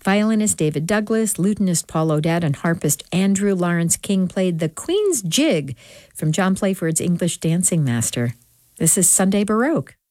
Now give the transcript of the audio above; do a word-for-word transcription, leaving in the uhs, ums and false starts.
Violinist David Douglas, lutenist Paul O'Dad, and harpist Andrew Lawrence King played the Queen's Jig from John Playford's English Dancing Master. This is Sunday Baroque.